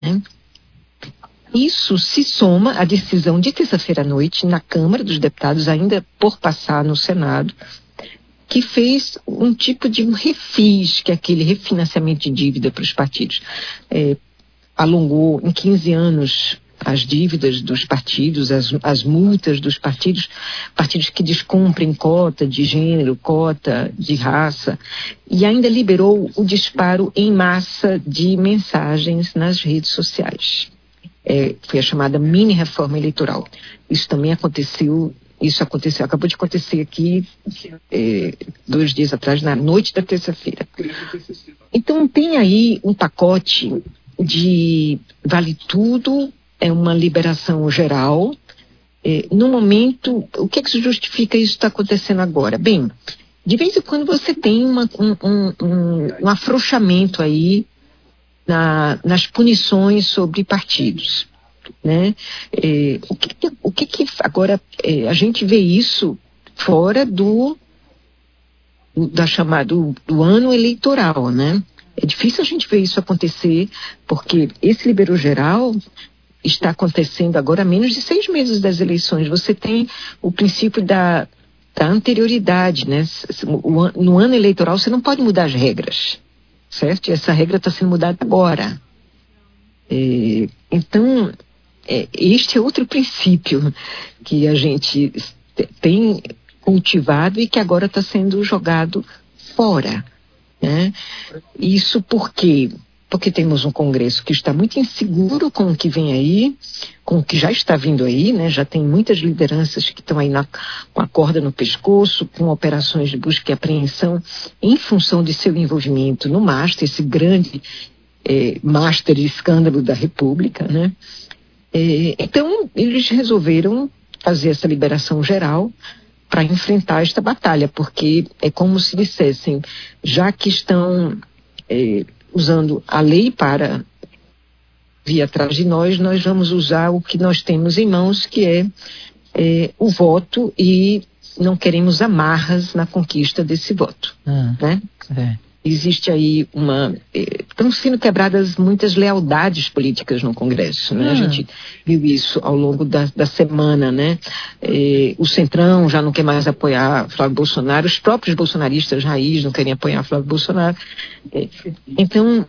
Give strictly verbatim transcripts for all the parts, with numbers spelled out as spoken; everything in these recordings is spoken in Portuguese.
né? Isso se soma à decisão de terça-feira à noite na Câmara dos Deputados, ainda por passar no Senado, que fez um tipo de um refis, que é aquele refinanciamento de dívida para os partidos. É, alongou em quinze anos as dívidas dos partidos, as, as multas dos partidos, partidos que descumprem cota de gênero, cota de raça, e ainda liberou o disparo em massa de mensagens nas redes sociais. É, foi a chamada mini-reforma eleitoral. Isso também aconteceu, isso aconteceu, acabou de acontecer aqui é, dois dias atrás, na noite da terça-feira. Então tem aí um pacote de vale tudo, é uma liberação geral. É, no momento, o que é que se justifica isso está acontecendo agora? Bem, de vez em quando você tem uma, um, um, um, um afrouxamento aí na, nas punições sobre partidos, né? É, o que, o que, que agora é, a gente vê isso fora do, do da chamada do, do ano eleitoral, né? É difícil a gente ver isso acontecer, porque esse libero geral está acontecendo agora há menos de seis meses das eleições. Você tem o princípio da, da anterioridade, né? No ano eleitoral você não pode mudar as regras, certo? E essa regra está sendo mudada agora. É, então, é, este é outro princípio que a gente tem cultivado e que agora está sendo jogado fora, né? Isso porque porque temos um Congresso que está muito inseguro com o que vem aí, com o que já está vindo aí, né? Já tem muitas lideranças que estão aí na, com a corda no pescoço, com operações de busca e apreensão em função de seu envolvimento no MASTER, esse grande é, MASTER escândalo da República, né? É, então, eles resolveram fazer essa liberação geral para enfrentar esta batalha, porque é como se dissessem, já que estão é, usando a lei para vir atrás de nós, nós vamos usar o que nós temos em mãos, que é, é o voto, e não queremos amarras na conquista desse voto, ah, né? É. Existe aí uma... Estão sendo quebradas muitas lealdades políticas no Congresso, né? Ah. A gente viu isso ao longo da, da semana, né? É, o Centrão já não quer mais apoiar Flávio Bolsonaro, os próprios bolsonaristas raiz não querem apoiar Flávio Bolsonaro. É, então,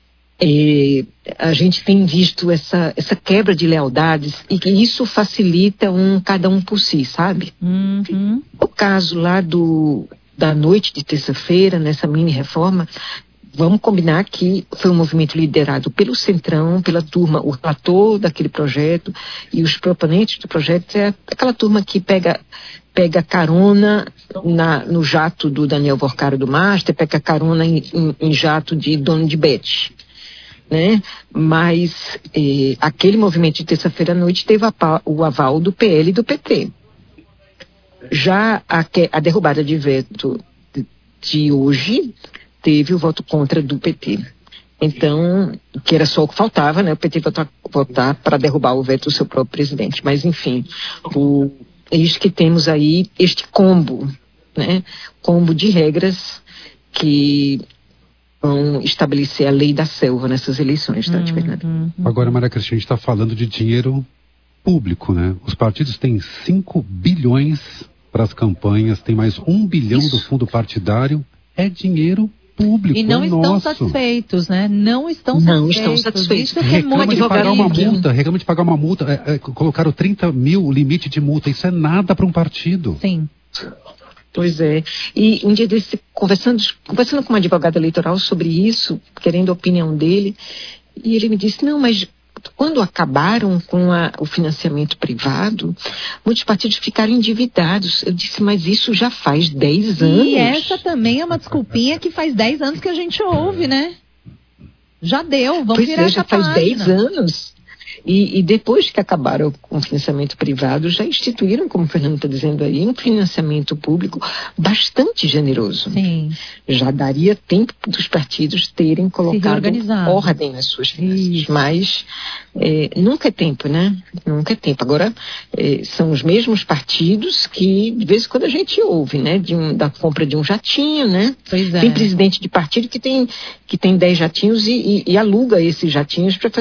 é, a gente tem visto essa, essa quebra de lealdades, e que isso facilita um cada um por si, sabe? Uhum. O caso lá do... da noite de terça-feira, nessa mini-reforma, vamos combinar que foi um movimento liderado pelo Centrão, pela turma, o relator daquele projeto e os proponentes do projeto, é aquela turma que pega, pega carona na, no jato do Daniel Vorcaro do Master, pega carona em, em, em jato de dono de Bet, né? Mas eh, aquele movimento de terça-feira à noite teve a, o aval do P L e do P T. Já a, a derrubada de veto de hoje teve o voto contra do P T. Então, que era só o que faltava, né? O P T votar, votar para derrubar o veto do seu próprio presidente. Mas, enfim, o, eis que temos aí este combo, né? Combo de regras que vão estabelecer a lei da selva nessas eleições, tá, Fernanda? Hum, hum. Agora, Maria Cristina, a gente está falando de dinheiro público, né? Os partidos têm cinco bilhões para as campanhas, tem mais um bilhão Isso. do fundo partidário, é dinheiro público. E não é estão nosso. satisfeitos, né? Não estão não satisfeitos. Estão satisfeitos. Isso é reclama muito de pagar uma horrível. multa, reclama de pagar uma multa, é, é, colocaram trinta mil limite de multa, isso é nada para um partido. Sim. Pois é. E um dia desse, conversando, conversando com um advogado eleitoral sobre isso, querendo a opinião dele, e ele me disse, não, mas quando acabaram com a, o financiamento privado, muitos partidos ficaram endividados. Eu disse, mas isso já faz dez anos. E essa também é uma desculpinha que faz dez anos que a gente ouve, né? Já deu, vamos pois virar é, essa já faz página. dez anos. E, e depois que acabaram com o financiamento privado, já instituíram, como o Fernando está dizendo aí, um financiamento público bastante generoso. Sim. Já daria tempo dos partidos terem colocado ordem nas suas finanças. Isso. Mas é, nunca é tempo, né? Nunca é tempo. Agora, é, são os mesmos partidos que, de vez em quando, a gente ouve, né? De um, da compra de um jatinho, né? Pois é. Tem presidente de partido que tem, que tem dez jatinhos e, e, e aluga esses jatinhos para fazer